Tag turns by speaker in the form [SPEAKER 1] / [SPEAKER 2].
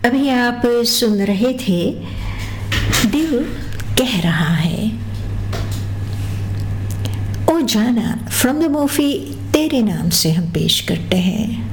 [SPEAKER 1] अभी आप सुन रहे थे दिल कह रहा है। ओ जाना फ्रॉम द मूवी तेरे नाम से हम पेश करते हैं।